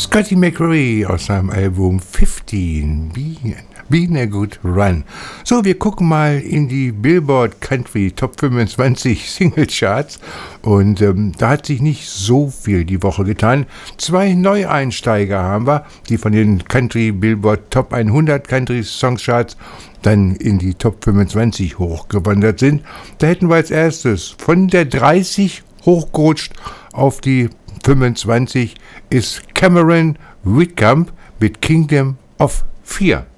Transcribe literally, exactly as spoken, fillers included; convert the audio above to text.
Scotty McRae aus seinem Album fifteen, Been a Good Run. So, wir gucken mal in die Billboard Country Top fünfundzwanzig Single Charts und ähm, da hat sich nicht so viel die Woche getan. Zwei Neueinsteiger haben wir, die von den Country Billboard Top hundert Country Song Charts dann in die Top fünfundzwanzig hochgewandert sind. Da hätten wir als erstes von der dreißig hochgerutscht auf die fünfundzwanzig ist Cameron Whitcomb mit Kingdom of Fear.